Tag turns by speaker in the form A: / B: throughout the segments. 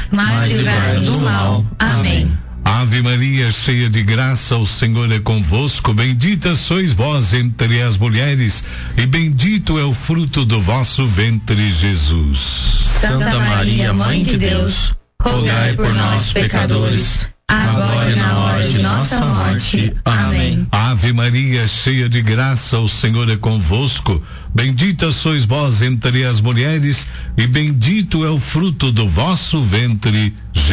A: mas livrai-nos do mal. Amém.
B: Ave Maria, cheia de graça, o Senhor é convosco. Bendita sois vós entre as mulheres, e bendito é o fruto do vosso ventre, Jesus.
A: Santa Maria, Mãe de Deus, rogai por nós, pecadores, agora e na hora de nossa morte. Amém.
B: Ave Maria, cheia de graça, o Senhor é convosco. Bendita sois vós entre as mulheres, e bendito é o fruto do vosso ventre,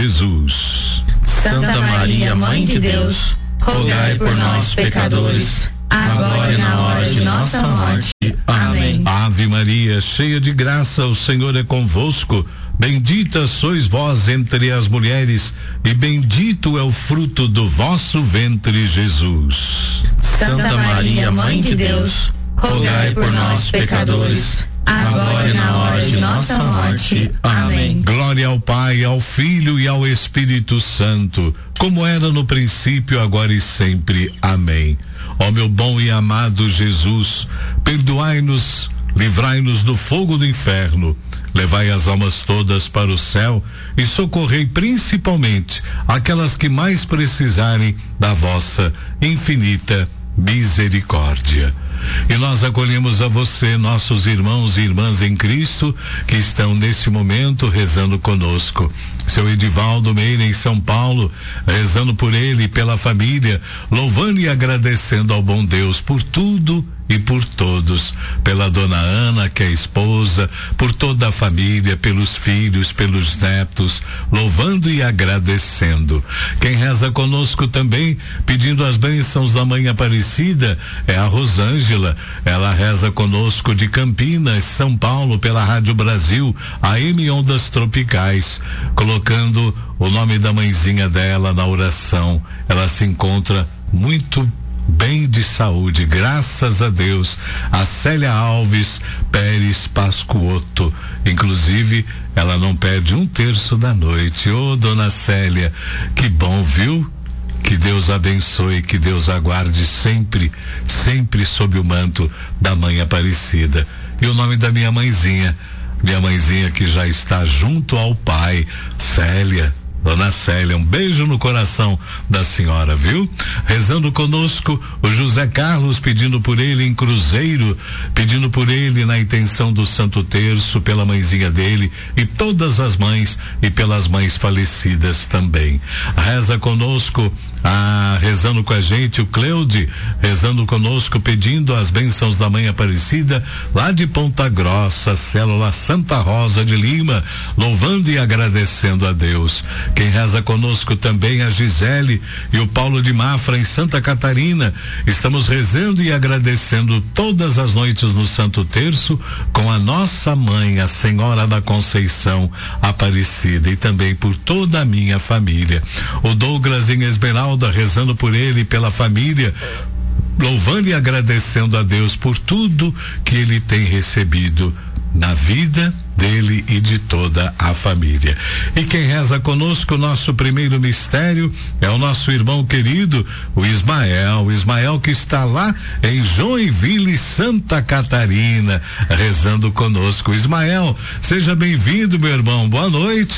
B: Jesus.
A: Santa Maria, Mãe de Deus, rogai por nós, pecadores, agora e na hora de nossa morte. Amém.
B: Ave Maria, cheia de graça, o Senhor é convosco. Bendita sois vós entre as mulheres, e bendito é o fruto do vosso ventre, Jesus.
A: Santa Maria, Mãe de Deus, rogai por nós, pecadores, agora e na hora de nossa morte. Amém.
B: Glória ao Pai, ao Filho e ao Espírito Santo, como era no princípio, agora e sempre. Amém. Ó meu bom e amado Jesus, perdoai-nos, livrai-nos do fogo do inferno, levai as almas todas para o céu e socorrei principalmente aquelas que mais precisarem da vossa infinita misericórdia. E nós acolhemos a você, nossos irmãos e irmãs em Cristo, que estão nesse momento rezando conosco. Seu Edivaldo Meira em São Paulo, rezando por ele e pela família, louvando e agradecendo ao bom Deus por tudo e por todos, pela dona Ana, que é a esposa, por toda a família, pelos filhos, pelos netos, louvando e agradecendo. Quem reza conosco também, pedindo as bênçãos da Mãe Aparecida, é a Rosângela. Ela reza conosco de Campinas, São Paulo, pela Rádio Brasil, AM Ondas Tropicais, colocando o nome da mãezinha dela na oração. Ela se encontra muito bem de saúde, graças a Deus. A Célia Alves Pérez Pascuoto, inclusive, ela não perde um terço da noite. Ô, dona Célia, que bom, viu? Que Deus abençoe, que Deus aguarde sempre, sempre sob o manto da Mãe Aparecida. E o nome da minha mãezinha que já está junto ao Pai, Célia. Dona Célia, um beijo no coração da senhora, viu? Rezando conosco, o José Carlos, pedindo por ele em Cruzeiro, pedindo por ele na intenção do Santo Terço, pela mãezinha dele e todas as mães e pelas mães falecidas também. Reza conosco, rezando com a gente, o Cleude, rezando conosco, pedindo as bênçãos da Mãe Aparecida, lá de Ponta Grossa, célula Santa Rosa de Lima, louvando e agradecendo a Deus. Quem reza conosco também a Gisele e o Paulo de Mafra em Santa Catarina. Estamos rezando e agradecendo todas as noites no Santo Terço com a nossa mãe, a Senhora da Conceição Aparecida, e também por toda a minha família. O Douglas em Esmeralda, rezando por ele e pela família, louvando e agradecendo a Deus por tudo que ele tem recebido na vida dele e de toda a família. E quem reza conosco, o nosso primeiro mistério, é o nosso irmão querido, o Ismael que está lá em Joinville, Santa Catarina, rezando conosco. Ismael, seja bem-vindo, meu irmão, boa noite.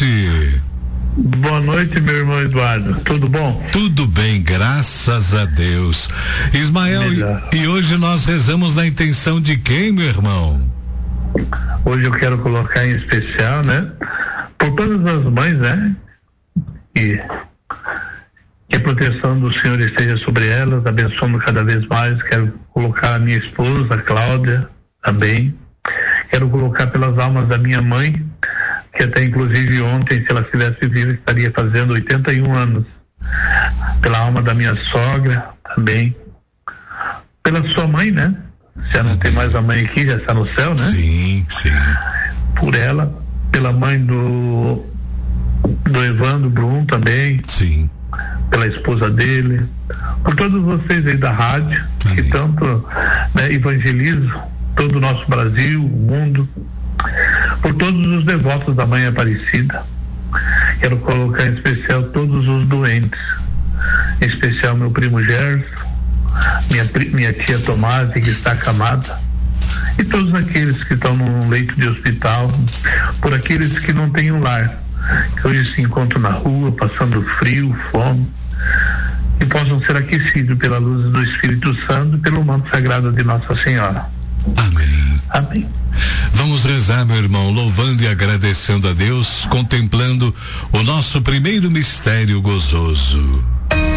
C: Boa noite, meu irmão Eduardo. Tudo bom?
B: Tudo bem, graças a Deus. Ismael, e hoje nós rezamos na intenção de quem, meu irmão?
C: Hoje eu quero colocar em especial, né, por todas as mães, né, e que a proteção do Senhor esteja sobre elas, abençoando cada vez mais. Quero colocar a minha esposa, a Cláudia, também. Quero colocar pelas almas da minha mãe, que até inclusive ontem, se ela estivesse viva, estaria fazendo 81 anos. Pela alma da minha sogra, também. Pela sua mãe, né? Já não tem mais a mãe aqui, já está no céu, né?
B: Sim, sim.
C: Por ela, pela mãe do Evandro Brum também.
B: Sim.
C: Pela esposa dele. Por todos vocês aí da rádio, que tanto, né, evangelizam todo o nosso Brasil, o mundo. Por todos os devotos da Mãe Aparecida. Quero colocar em especial todos os doentes. Em especial meu primo Gerson, minha tia Tomás, que está acamada, e todos aqueles que estão num leito de hospital, por aqueles que não têm um lar, que hoje se encontram na rua, passando frio, fome, e possam ser aquecidos pela luz do Espírito Santo e pelo manto sagrado de Nossa Senhora.
B: Amém.
C: Amém.
B: Vamos rezar, meu irmão, louvando e agradecendo a Deus, contemplando o nosso primeiro mistério gozoso.